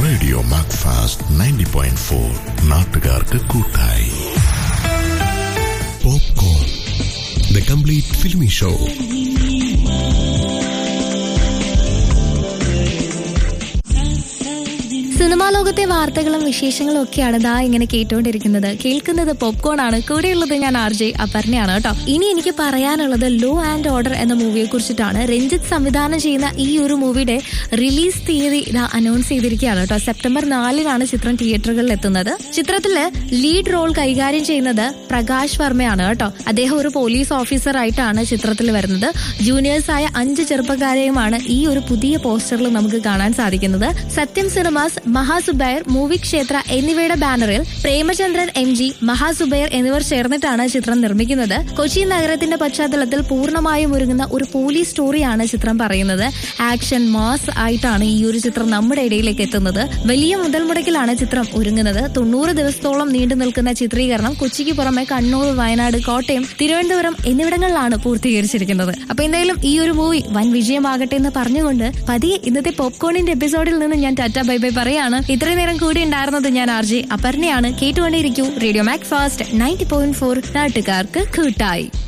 Radio Macfast 90.4 നാട്ടുകാർക്ക് കൂട്ടായി. Popcorn the complete filmi show. Cinema ലോകത്തെ വാർത്തകളും വിശേഷങ്ങളും ഒക്കെയാണ് ദാ ഇങ്ങനെ കേൾക്കുന്നത് പോപ്കോൺ ആണ്. കൂടെയുള്ളത് ഞാൻ RJ അപർണയാണ് കേട്ടോ. ഇനി എനിക്ക് പറയാനുള്ളത് ലോ ആൻഡ് ഓർഡർ എന്ന മൂവിയെ കുറിച്ചിട്ടാണ്. രഞ്ജിത്ത് സംവിധാനം ചെയ്യുന്ന ഈ ഒരു മൂവിയുടെ റിലീസ് തീയതി അനൗൺസ് ചെയ്തിരിക്കുകയാണ് കേട്ടോ. സെപ്റ്റംബർ 4-നാണ് ചിത്രം തിയേറ്ററുകളിൽ എത്തുന്നത്. ചിത്രത്തില് ലീഡ് റോൾ കൈകാര്യം ചെയ്യുന്നത് പ്രകാശ് വർമ്മയാണ് കേട്ടോ. അദ്ദേഹം ഒരു പോലീസ് ഓഫീസർ ആയിട്ടാണ് ചിത്രത്തിൽ വരുന്നത്. ജൂനിയേഴ്സായ 5 ചെറുപ്പക്കാരെയുമാണ് ഈ ഒരു പുതിയ പോസ്റ്ററിൽ നമുക്ക് കാണാൻ സാധിക്കുന്നത്. സത്യം സിനിമാസ്, മഹാസുബൈർ, മൂവി ക്ഷേത്ര എന്നിവയുടെ ബാനറിൽ പ്രേമചന്ദ്രൻ MG, മഹാസുബൈർ എന്നിവർ ചേർന്നിട്ടാണ് ചിത്രം നിർമ്മിക്കുന്നത്. കൊച്ചി നഗരത്തിന്റെ പശ്ചാത്തലത്തിൽ പൂർണ്ണമായും ഒരുങ്ങുന്ന ഒരു പോലീസ് സ്റ്റോറിയാണ് ചിത്രം പറയുന്നത്. ആക്ഷൻ മാസ് ആയിട്ടാണ് ഈ ഒരു ചിത്രം നമ്മുടെ ഇടയിലേക്ക് എത്തുന്നത്. വലിയ മുതൽ മുടക്കിലാണ് ചിത്രം ഒരുങ്ങുന്നത്. 90 ദിവസത്തോളം നീണ്ടു നിൽക്കുന്ന ചിത്രീകരണം കൊച്ചിക്ക് പുറമെ കണ്ണൂർ, വയനാട്, കോട്ടയം, തിരുവനന്തപുരം എന്നിവിടങ്ങളിലാണ് പൂർത്തീകരിച്ചിരിക്കുന്നത്. അപ്പൊ എന്തായാലും ഈ ഒരു മൂവി വൻ വിജയമാകട്ടെ എന്ന് പറഞ്ഞുകൊണ്ട് പതിയെ ഇന്നത്തെ പോപ്കോണിന്റെ എപ്പിസോഡിൽ നിന്ന് ഞാൻ ടാറ്റ ബൈ ബൈ പറയാണ്. ഇത്രയും നേരം കൂടി ഉണ്ടായിരുന്നത് ഞാൻ RJ അപർണയാണ്. കേട്ടുകൊണ്ടേയിരിക്കൂ റേഡിയോ മാക്ഫാസ്റ്റ് 90.4 നാട്ടുകാർക്ക് കൂട്ടായി.